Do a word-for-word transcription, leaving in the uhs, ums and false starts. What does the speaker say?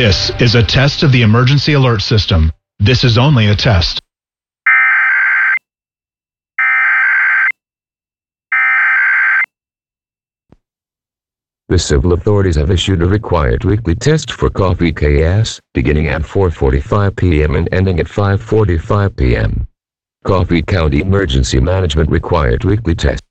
This is a test of the emergency alert system. This is only a test. The civil authorities have issued a required weekly test for Coffee Chaos, beginning at four forty-five p m and ending at five forty-five p m Coffee County Emergency Management required weekly test.